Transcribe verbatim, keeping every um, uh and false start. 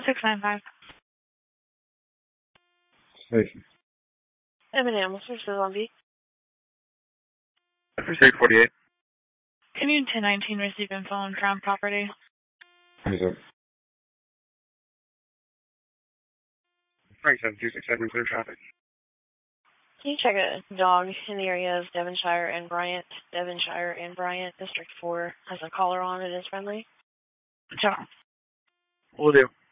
six nine five. Station. Eminem, what's your on B? First eight forty-eight. Can you ten nineteen receive info on Crown property? Yes, sir. Frank seven two six seven, clear traffic. Can you check a dog in the area of Devonshire and Bryant? Devonshire and Bryant, District four, has a collar on it is friendly. Ciao. Will do.